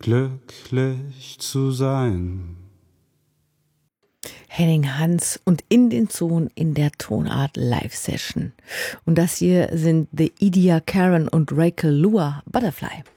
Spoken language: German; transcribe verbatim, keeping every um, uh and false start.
glücklich zu sein. Henning Hans und In den Zonen in der Tonart Live-Session. Und das hier sind The Idia Karen und Rachel Lua, Butterfly.